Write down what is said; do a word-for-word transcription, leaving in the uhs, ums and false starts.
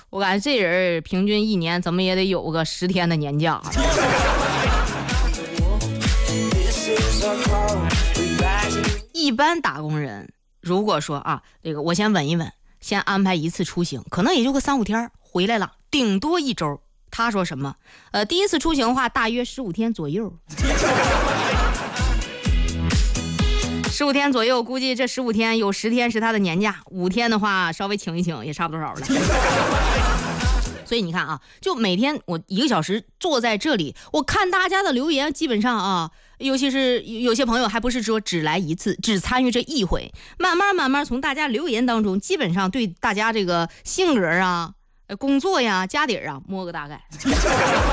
我感觉这人平均一年怎么也得有个十天的年假。一般打工人如果说啊，这个我先稳一稳，先安排一次出行，可能也就个三五天回来了，顶多一周。他说什么？呃，第一次出行的话，大约十五天左右。十五天左右，估计这十五天有十天是他的年假，五天的话稍微请一请也差不多少了。所以你看啊，就每天我一个小时坐在这里，我看大家的留言，基本上啊，尤其是有些朋友还不是说只来一次，只参与这一回，慢慢慢慢从大家留言当中，基本上对大家这个性格啊、工作呀、家底儿啊摸个大概。